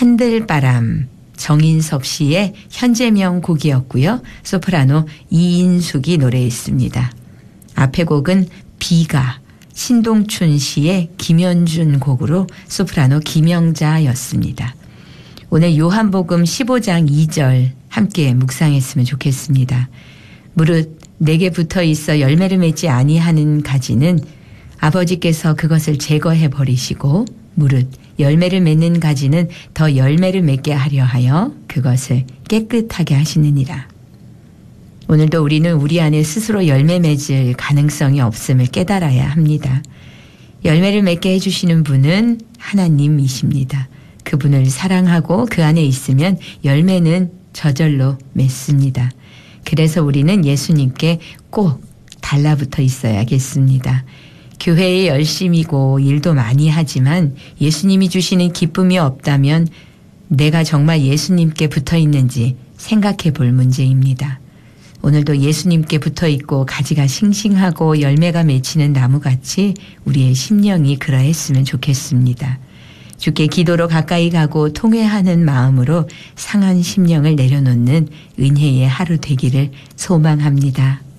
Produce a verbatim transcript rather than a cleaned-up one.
산들바람 정인섭 씨의 현재명 곡이었고요. 소프라노 이인숙이 노래했습니다. 앞의 곡은 비가 신동춘 씨의 김현준 곡으로 소프라노 김영자였습니다. 오늘 요한복음 십오 장 이 절 함께 묵상했으면 좋겠습니다. 무릇 내게 붙어 있어 열매를 맺지 아니하는 가지는 아버지께서 그것을 제거해 버리시고 무릇 열매를 맺는 가지는 더 열매를 맺게 하려 하여 그것을 깨끗하게 하시느니라. 오늘도 우리는 우리 안에 스스로 열매 맺을 가능성이 없음을 깨달아야 합니다. 열매를 맺게 해주시는 분은 하나님이십니다. 그분을 사랑하고 그 안에 있으면 열매는 저절로 맺습니다. 그래서 우리는 예수님께 꼭 달라붙어 있어야겠습니다. 교회에 열심이고 일도 많이 하지만 예수님이 주시는 기쁨이 없다면 내가 정말 예수님께 붙어 있는지 생각해 볼 문제입니다. 오늘도 예수님께 붙어 있고 가지가 싱싱하고 열매가 맺히는 나무같이 우리의 심령이 그러했으면 좋겠습니다. 주께 기도로 가까이 가고 통회하는 마음으로 상한 심령을 내려놓는 은혜의 하루 되기를 소망합니다.